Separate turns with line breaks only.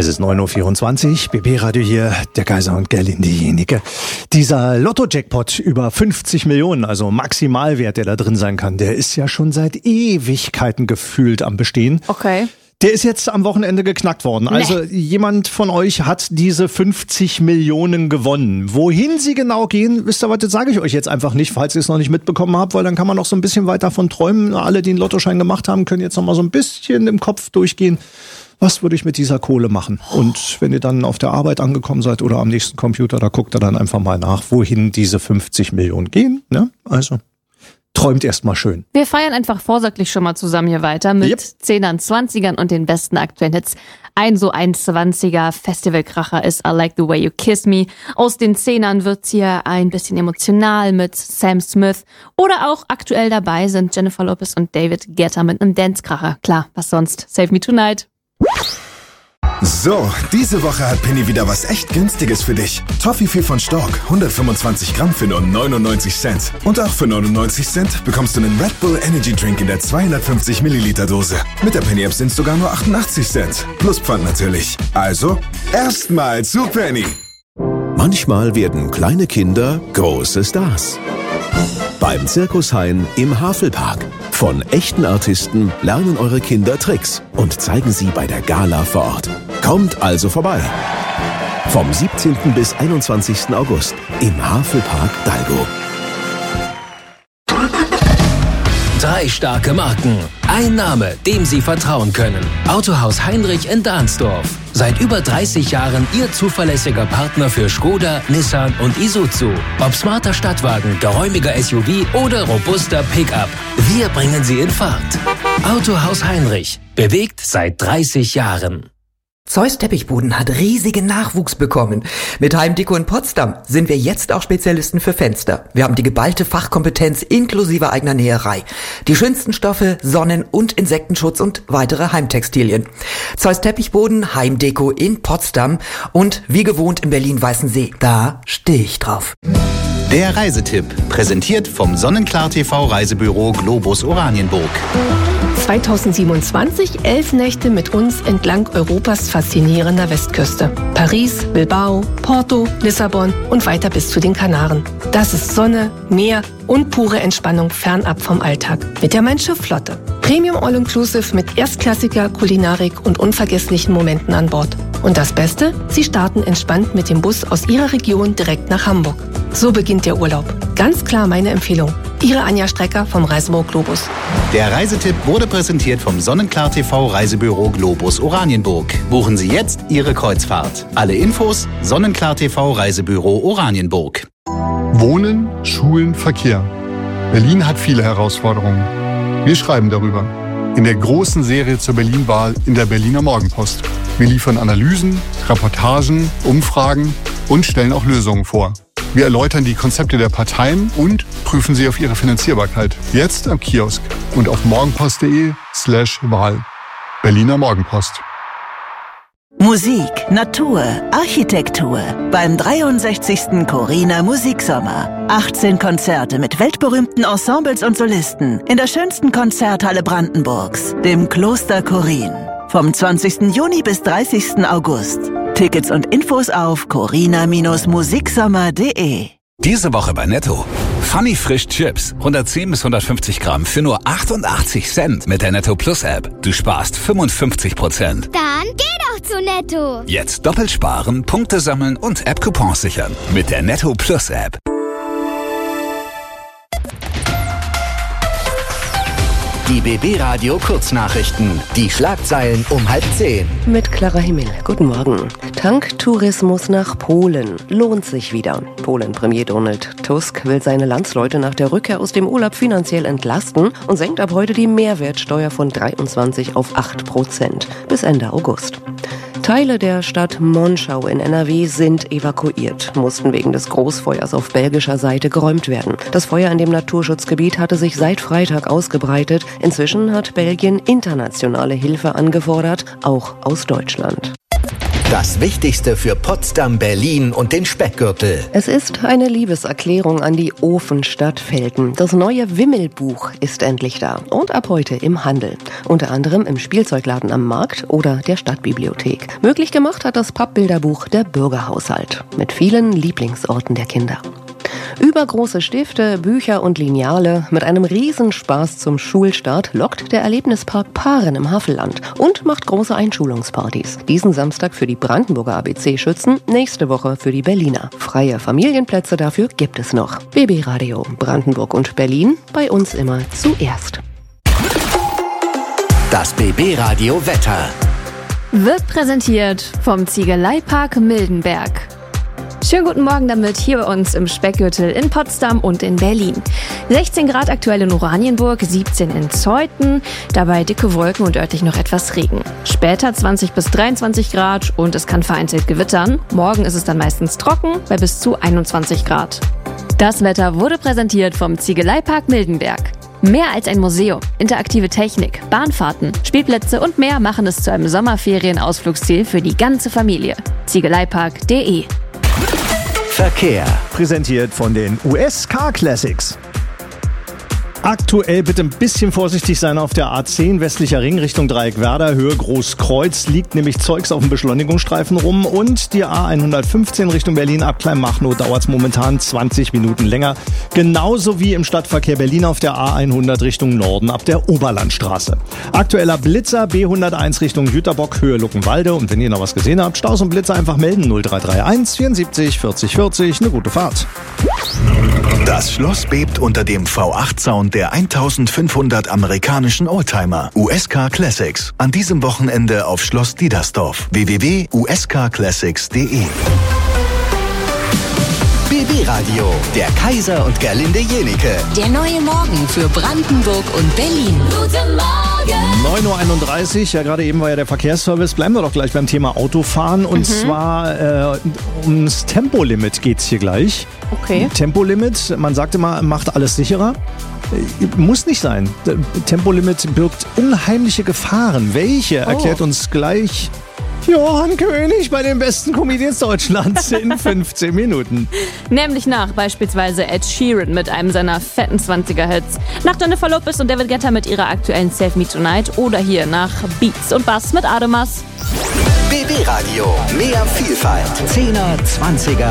Es ist 9.24 Uhr, BB Radio hier, der Kaiser und Gerlinde diejenige. Dieser Lotto-Jackpot über 50 Millionen, also Maximalwert, der da drin sein kann, der ist ja schon seit Ewigkeiten gefühlt am Bestehen.
Okay.
Der ist jetzt am Wochenende geknackt worden. Also jemand von euch hat diese 50 Millionen gewonnen. Wohin sie genau gehen, wisst ihr was, das sage ich euch jetzt einfach nicht, falls ihr es noch nicht mitbekommen habt, weil dann kann man noch so ein bisschen weit davon träumen. Alle, die einen Lottoschein gemacht haben, können jetzt noch mal so ein bisschen im Kopf durchgehen. Was würde ich mit dieser Kohle machen? Und wenn ihr dann auf der Arbeit angekommen seid oder am nächsten Computer, da guckt ihr dann einfach mal nach, wohin diese 50 Millionen gehen. Ne? Also träumt erst mal schön.
Wir feiern einfach vorsorglich schon mal zusammen hier weiter mit 10ern, 20ern und den besten aktuellen Hits. Ein 20er Festivalkracher ist I Like the Way You Kiss Me. Aus den 10ern wird's hier ein bisschen emotional mit Sam Smith. Oder auch aktuell dabei sind Jennifer Lopez und David Guetta mit einem Dancekracher. Klar, was sonst? Save Me Tonight.
So, diese Woche hat Penny wieder was echt Günstiges für dich. Toffifee von Stork, 125 Gramm für nur 99 Cent. Und auch für 99 Cent bekommst du einen Red Bull Energy Drink in der 250 Milliliter Dose. Mit der Penny App sind es sogar nur 88 Cent. Plus Pfand natürlich. Also, erstmal zu Penny.
Manchmal werden kleine Kinder große Stars. Beim Circus Hein im Havelpark. Von echten Artisten lernen eure Kinder Tricks und zeigen sie bei der Gala vor Ort. Kommt also vorbei. Vom 17. bis 21. August im Havelpark Dalgo.
3 starke Marken. Ein Name, dem Sie vertrauen können. Autohaus Heinrich in Dahnsdorf. Seit über 30 Jahren Ihr zuverlässiger Partner für Skoda, Nissan und Isuzu. Ob smarter Stadtwagen, geräumiger SUV oder robuster Pickup. Wir bringen Sie in Fahrt. Autohaus Heinrich. Bewegt seit 30 Jahren.
Zeus Teppichboden hat riesigen Nachwuchs bekommen. Mit Heimdeko in Potsdam sind wir jetzt auch Spezialisten für Fenster. Wir haben die geballte Fachkompetenz inklusive eigener Näherei. Die schönsten Stoffe, Sonnen- und Insektenschutz und weitere Heimtextilien. Zeus Teppichboden, Heimdeko in Potsdam und wie gewohnt in Berlin-Weißensee. Da stehe ich drauf.
Der Reisetipp, präsentiert vom Sonnenklar TV Reisebüro Globus Oranienburg.
2027 11 Nächte mit uns entlang Europas faszinierender Westküste. Paris, Bilbao, Porto, Lissabon und weiter bis zu den Kanaren. Das ist Sonne, Meer und pure Entspannung fernab vom Alltag. Mit der Mein-Schiff-Flotte. Premium All-Inclusive mit erstklassiger Kulinarik und unvergesslichen Momenten an Bord. Und das Beste? Sie starten entspannt mit dem Bus aus Ihrer Region direkt nach Hamburg. So beginnt der Urlaub. Ganz klar meine Empfehlung. Ihre Anja Strecker vom Reisebüro Globus.
Der Reisetipp wurde präsentiert vom Sonnenklar TV Reisebüro Globus Oranienburg. Buchen Sie jetzt Ihre Kreuzfahrt. Alle Infos Sonnenklar TV Reisebüro Oranienburg.
Wohnen, Schulen, Verkehr. Berlin hat viele Herausforderungen. Wir schreiben darüber. In der großen Serie zur Berlin-Wahl in der Berliner Morgenpost. Wir liefern Analysen, Reportagen, Umfragen und stellen auch Lösungen vor. Wir erläutern die Konzepte der Parteien und prüfen sie auf ihre Finanzierbarkeit. Jetzt am Kiosk und auf morgenpost.de/Wahl. Berliner Morgenpost.
Musik, Natur, Architektur beim 63. Corina Musiksommer. 18 Konzerte mit weltberühmten Ensembles und Solisten in der schönsten Konzerthalle Brandenburgs, dem Kloster Chorin. Vom 20. Juni bis 30. August. Tickets und Infos auf corina-musiksommer.de.
Diese Woche bei Netto. Funny Frisch Chips. 110 bis 150 Gramm für nur 88 Cent mit der Netto Plus App. Du sparst 55%.
Dann geh doch zu Netto.
Jetzt doppelt sparen, Punkte sammeln und App-Coupons sichern. Mit der Netto Plus App.
Die BB Radio Kurznachrichten. Die Schlagzeilen um 9:30.
Mit Clara Himmel. Guten Morgen. Tanktourismus nach Polen lohnt sich wieder. Polen-Premier Donald Tusk will seine Landsleute nach der Rückkehr aus dem Urlaub finanziell entlasten und senkt ab heute die Mehrwertsteuer von 23 auf 8% bis Ende August. Teile der Stadt Monschau in NRW sind evakuiert, mussten wegen des Großfeuers auf belgischer Seite geräumt werden. Das Feuer in dem Naturschutzgebiet hatte sich seit Freitag ausgebreitet. Inzwischen hat Belgien internationale Hilfe angefordert, auch aus Deutschland.
Das Wichtigste für Potsdam, Berlin und den Speckgürtel.
Es ist eine Liebeserklärung an die Ofenstadt Velten. Das neue Wimmelbuch ist endlich da und ab heute im Handel. Unter anderem im Spielzeugladen am Markt oder der Stadtbibliothek. Möglich gemacht hat das Pappbilderbuch der Bürgerhaushalt mit vielen Lieblingsorten der Kinder. Übergroße Stifte, Bücher und Lineale mit einem Riesenspaß zum Schulstart lockt der Erlebnispark Paaren im Havelland und macht große Einschulungspartys. Diesen Samstag für die Brandenburger ABC-Schützen, nächste Woche für die Berliner. Freie Familienplätze dafür gibt es noch. BB Radio Brandenburg und Berlin, bei uns immer zuerst.
Das BB Radio Wetter
wird präsentiert vom Ziegeleipark Mildenberg. Schönen guten Morgen damit hier bei uns im Speckgürtel in Potsdam und in Berlin. 16 Grad aktuell in Oranienburg, 17 in Zeuthen, dabei dicke Wolken und örtlich noch etwas Regen. Später 20 bis 23 Grad und es kann vereinzelt gewittern. Morgen ist es dann meistens trocken bei bis zu 21 Grad. Das Wetter wurde präsentiert vom Ziegeleipark Mildenberg. Mehr als ein Museum, interaktive Technik, Bahnfahrten, Spielplätze und mehr machen es zu einem Sommerferienausflugsziel für die ganze Familie. Ziegeleipark.de
Verkehr.
Präsentiert von den US Car Classics. Aktuell bitte ein bisschen vorsichtig sein auf der A10 westlicher Ring Richtung Dreieckwerder, Höhe Großkreuz, liegt nämlich Zeugs auf dem Beschleunigungsstreifen rum und die A115 Richtung Berlin ab Kleinmachnow dauert es momentan 20 Minuten länger. Genauso wie im Stadtverkehr Berlin auf der A100 Richtung Norden ab der Oberlandstraße. Aktueller Blitzer B101 Richtung Jüterbock, Höhe Luckenwalde und wenn ihr noch was gesehen habt, Staus und Blitzer einfach melden 0331 74 40 40, eine gute Fahrt.
Das Schloss bebt unter dem V8-Sound der 1500 amerikanischen Oldtimer. US Car Classics. An diesem Wochenende auf Schloss Diedersdorf. www.uscarclassics.de
BB Radio, der Kaiser und Gerlinde Jenike.
Der neue Morgen für Brandenburg und Berlin. Guten Morgen.
9.31 Uhr, ja gerade eben war ja der Verkehrsservice. Bleiben wir doch gleich beim Thema Autofahren und zwar ums Tempolimit geht's hier gleich.
Okay.
Tempolimit, man sagt immer, macht alles sicherer. Muss nicht sein. Tempolimit birgt unheimliche Gefahren. Welche erklärt uns gleich Johann König bei den besten Comedians Deutschlands in 15 Minuten.
Nämlich nach beispielsweise Ed Sheeran mit einem seiner fetten 20er-Hits, nach Jennifer Lopez und David Guetta mit ihrer aktuellen Save Me Tonight oder hier nach Beats und Bass mit Ademas.
BB Radio, mehr Vielfalt. 10er, 20er,